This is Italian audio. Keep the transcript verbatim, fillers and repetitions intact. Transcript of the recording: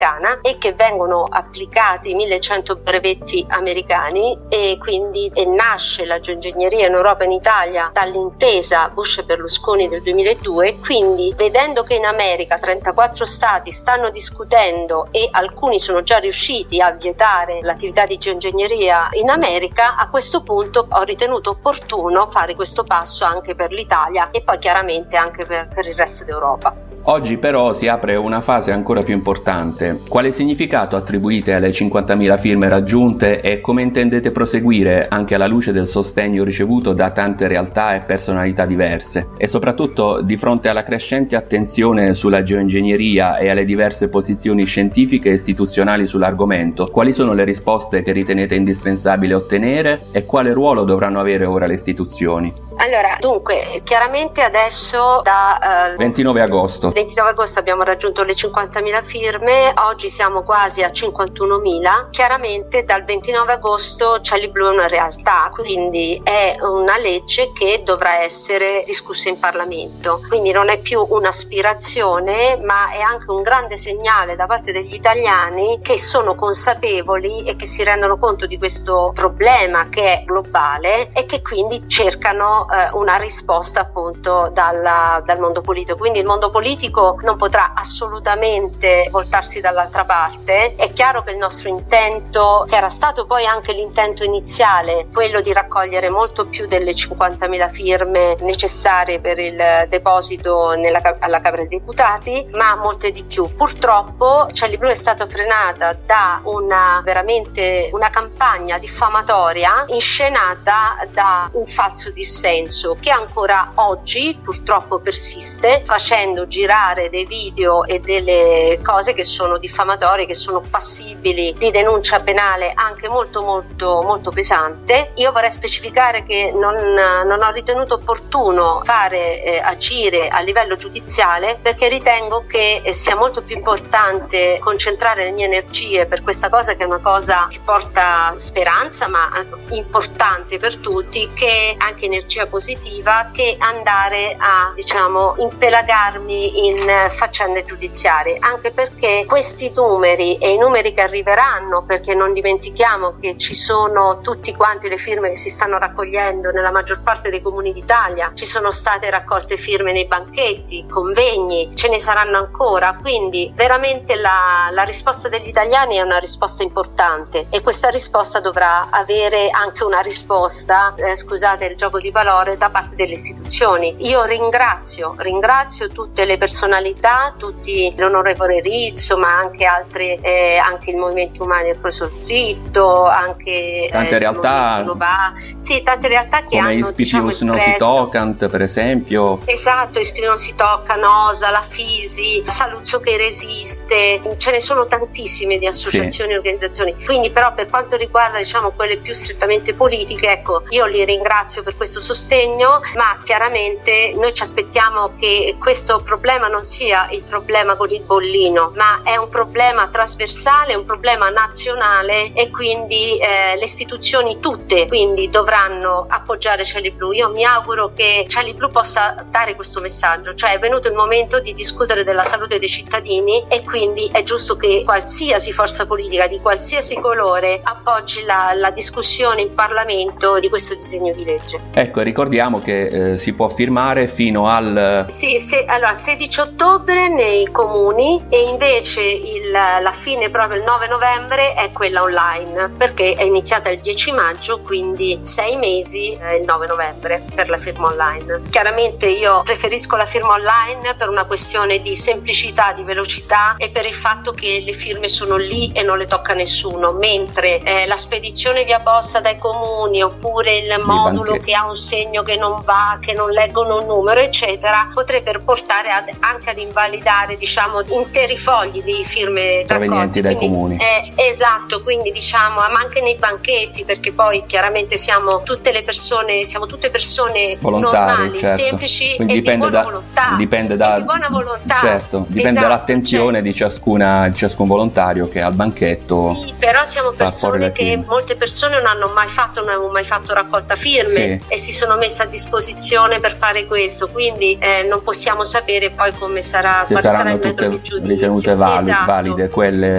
americana e che vengono applicati millecento brevetti americani, e quindi e nasce la geoingegneria in Europa e in Italia dall'intesa Bush e Berlusconi del duemiladue. Quindi, vedendo che in America trentaquattro stati stanno discutendo e alcuni sono già riusciti a vietare l'attività di geoingegneria in America, a questo punto ho ritenuto opportuno fare questo passo anche per l'Italia e poi chiaramente anche per, per il resto d'Europa. Oggi però si apre una fase ancora più importante. Quale significato attribuite alle cinquantamila firme raggiunte e come intendete proseguire anche alla luce del sostegno ricevuto da tante realtà e personalità diverse? E soprattutto di fronte alla crescente attenzione sulla geoingegneria e alle diverse posizioni scientifiche e istituzionali sull'argomento, quali sono le risposte che ritenete indispensabile ottenere e quale ruolo dovranno avere ora le istituzioni? Allora, dunque, chiaramente adesso da uh, ventinove agosto ventinove agosto abbiamo raggiunto le cinquantamila firme, oggi siamo quasi a cinquantunomila. Chiaramente dal ventinove agosto Cieli Blu è una realtà, quindi è una legge che dovrà essere discussa in Parlamento, quindi non è più un'aspirazione ma è anche un grande segnale da parte degli italiani che sono consapevoli e che si rendono conto di questo problema che è globale e che quindi cercano eh, una risposta appunto dalla, dal mondo politico. Quindi il mondo politico non potrà assolutamente voltarsi dall'altra parte. È chiaro che il nostro intento, che era stato poi anche l'intento iniziale, quello di raccogliere molto più delle cinquantamila firme necessarie per il deposito nella, alla Camera dei Deputati, ma molte di più. Purtroppo Cieli Blu è stata frenata da una veramente una campagna diffamatoria inscenata da un falso dissenso che ancora oggi purtroppo persiste, facendo girare dei video e delle cose che sono diffamatorie, che sono passibili di denuncia penale anche molto molto molto pesante. Io vorrei specificare che non, non ho ritenuto opportuno fare eh, agire a livello giudiziale perché ritengo che eh, sia molto più importante concentrare le mie energie per questa cosa, che è una cosa che porta speranza ma importante per tutti, che anche energia positiva, che andare a diciamo impelagarmi in faccende giudiziarie, anche perché questi numeri e i numeri che arriveranno, perché non dimentichiamo che ci sono tutti quanti le firme che si stanno raccogliendo nella maggior parte dei comuni d'Italia, ci sono state raccolte firme nei banchetti, convegni, ce ne saranno ancora, quindi veramente la, la risposta degli italiani è una risposta importante e questa risposta dovrà avere anche una risposta, eh, scusate il gioco di parole, da parte delle istituzioni. Io ringrazio, ringrazio tutte le personalità, tutti l'onorevole Rizzo, ma anche altri, eh, anche il Movimento Umani del Professor Tritto, anche tante eh, realtà, sì, tante realtà che come hanno Ispitius diciamo, non si espresso... toccano, per esempio. Esatto, Ispitius non si toccano, Osa, la Fisi, Saluzzo che resiste, ce ne sono tantissime di associazioni e sì. organizzazioni. Quindi però per quanto riguarda diciamo quelle più strettamente politiche, ecco, io li ringrazio per questo sostegno, ma chiaramente noi ci aspettiamo che questo problema non sia il problema con il bollino, ma è un problema trasversale, un problema nazionale e quindi eh, le istituzioni tutte quindi dovranno appoggiare Cieli Blu. Io mi auguro che Cieli Blu possa dare questo messaggio, cioè è venuto il momento di discutere della salute dei cittadini e quindi è giusto che qualsiasi forza politica di qualsiasi colore appoggi la, la discussione in Parlamento di questo disegno di legge. Ecco, ricordiamo che eh, si può firmare fino al sì, se, allora sedici ottobre nei comuni e invece il, la fine proprio il nove novembre è quella online, perché è iniziata il dieci maggio, quindi sei mesi eh, il nove novembre per la firma online. Chiaramente io preferisco la firma online per una questione di semplicità, di velocità e per il fatto che le firme sono lì e non le tocca nessuno, mentre eh, la spedizione via posta dai comuni oppure il modulo che ha un segno che non va, che non leggono un numero eccetera, potrebbe portare ad, anche ad invalidare diciamo interi fogli di firme provenienti dai comuni. Eh, esatto, quindi diciamo ma anche nei banchetti, perché poi chiaramente siamo tutte le persone, siamo tutte persone normali, certo. semplici quindi e dipende di buona da, volontà, dipende da, di buona volontà. Certo, dipende esatto, dall'attenzione cioè, di ciascuna di ciascun volontario che al banchetto. Sì, però siamo persone che molte persone non hanno mai fatto, non hanno mai fatto raccolta firme sì. e si sono messe a disposizione per fare questo, quindi eh, non possiamo sapere poi come sarà, se quale sarà saranno il metodo tutte di giudizio. ritenute vali- Esatto. valide quelle